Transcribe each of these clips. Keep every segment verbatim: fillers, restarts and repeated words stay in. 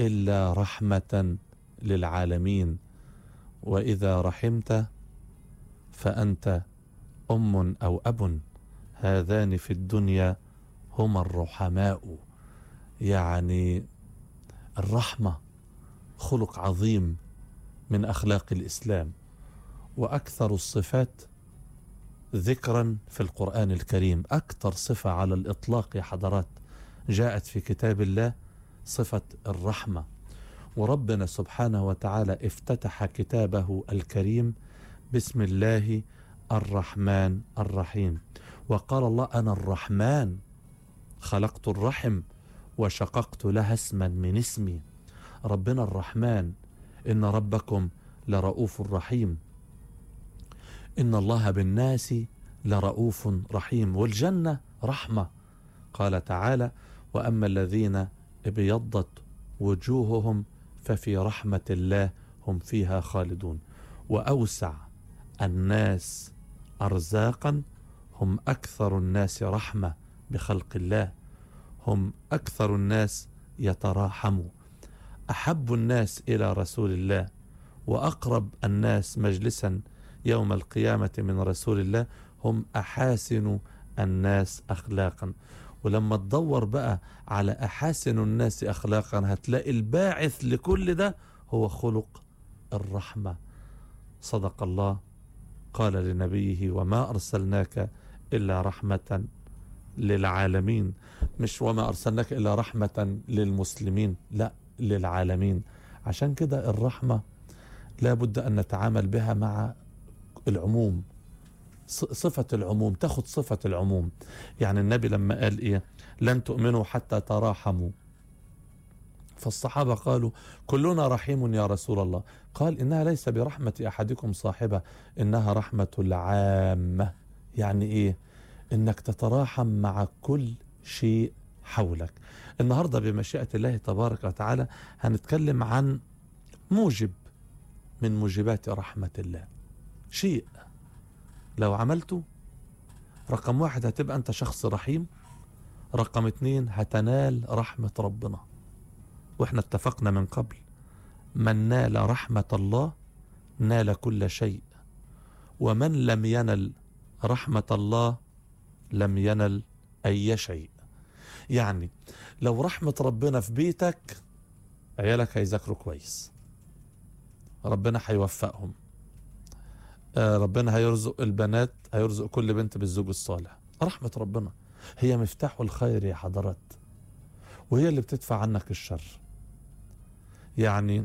إلا رحمة للعالمين، وإذا رحمت فأنت أم أو أب، هذان في الدنيا هما الرحماء. يعني الرحمة خلق عظيم من أخلاق الإسلام، وأكثر الصفات ذكرا في القرآن الكريم. أكثر صفة على الإطلاق يا حضرات جاءت في كتاب الله صفة الرحمة، وربنا سبحانه وتعالى افتتح كتابه الكريم بسم الله الرحمن الرحيم، وقال الله أنا الرحمن خلقت الرحم وشققت لها اسما من اسمي. ربنا الرحمن، إن ربكم لرؤوف رحيم، إن الله بالناس لرؤوف رحيم. والجنة رحمة، قال تعالى وأما الذين ابيضت وجوههم ففي رحمة الله هم فيها خالدون. وأوسع الناس أرزاقا هم أكثر الناس رحمة بخلق الله، هم أكثر الناس يتراحموا. أحب الناس إلى رسول الله وأقرب الناس مجلسا يوم القيامة من رسول الله هم أحاسن الناس أخلاقا. ولما تدور بقى على أحاسن الناس أخلاقا هتلاقي الباعث لكل ده هو خلق الرحمة. صدق الله، قال لنبيه وما أرسلناك إلا رحمة للعالمين، مش وما أرسلناك إلا رحمة للمسلمين، لا، للعالمين. عشان كده الرحمة لابد أن نتعامل بها مع العموم، صفة العموم، تاخد صفة العموم. يعني النبي لما قال إيه لن تؤمنوا حتى تراحموا، فالصحابة قالوا كلنا رحيم يا رسول الله، قال إنها ليس برحمة أحدكم صاحبة، إنها رحمة العامة. يعني إيه؟ إنك تتراحم مع كل شيء حولك. النهاردة بمشيئة الله تبارك وتعالى هنتكلم عن موجب من موجبات رحمة الله، شيء لو عملته رقم واحد هتبقى أنت شخص رحيم، رقم اتنين هتنال رحمة ربنا. واحنا اتفقنا من قبل من نال رحمة الله نال كل شيء، ومن لم ينل رحمة الله لم ينل أي شيء. يعني لو رحمة ربنا في بيتك عيالك هيذاكروا كويس، ربنا هيوفقهم، ربنا هيرزق البنات، هيرزق كل بنت بالزوج الصالح. رحمة ربنا هي مفتاح الخير يا حضرات، وهي اللي بتدفع عنك الشر. يعني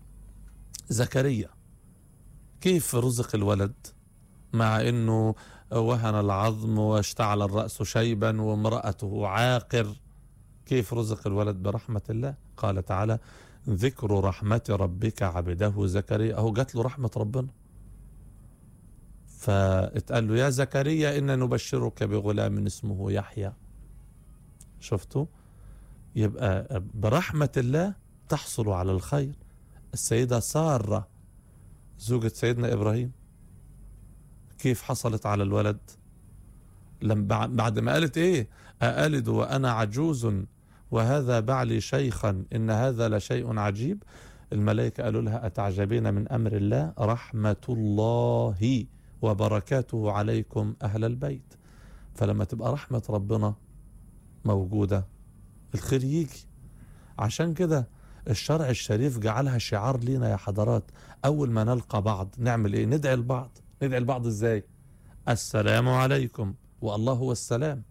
زكريا كيف رزق الولد مع انه وهن العظم واشتعل الرأس شيبا وامرأته عاقر؟ كيف رزق الولد؟ برحمة الله. قال تعالى ذكر رحمة ربك عبده زكريا، اهو جات له رحمة ربنا، فاتقال له يا زكريا إنا نبشرك بغلام اسمه يحيى. شفتوا؟ يبقى برحمة الله تحصل على الخير. السيدة سارة زوجة سيدنا إبراهيم كيف حصلت على الولد؟ لما بعد ما قالت إيه أألد وأنا عجوز وهذا بعلي شيخا إن هذا لشيء عجيب، الملائكة قالوا لها أتعجبين من أمر الله رحمة الله وبركاته عليكم أهل البيت. فلما تبقى رحمة ربنا موجودة الخير يجي. عشان كده الشرع الشريف جعلها شعار لينا يا حضرات. أول ما نلقى بعض نعمل إيه؟ ندعي البعض. ندعي البعض إزاي؟ السلام عليكم، والله هو السلام،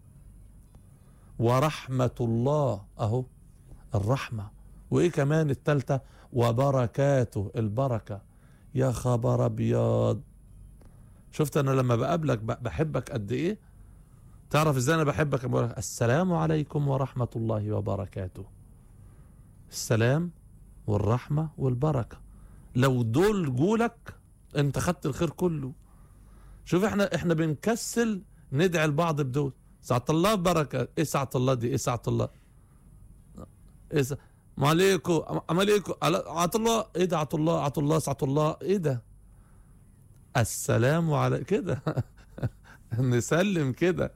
ورحمة الله، أهو الرحمة. وإيه كمان التالتة؟ وبركاته، البركة. يا خبر أبيض، شفت أنا لما بقابلك بحبك قد إيه؟ تعرف إزاي أنا بحبك؟ السلام عليكم ورحمة الله وبركاته. السلام والرحمة والبركة، لو دول جولك أنت خدت الخير كله. شوف إحنا إحنا بنكسل ندعي البعض بدول. ساعة الله بركة، إيه ساعة الله دي؟ إيه ساعة الله؟ إيه ساعة عليكم عليكم عط الله، إيه ده عط الله عط الله ساعة الله، إيه ده؟ السلام على كده نسلم كده.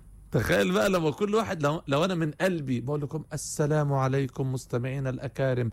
تخيل بقى لما كل واحد، لو, لو أنا من قلبي بقول لكم السلام عليكم مستمعين الأكارم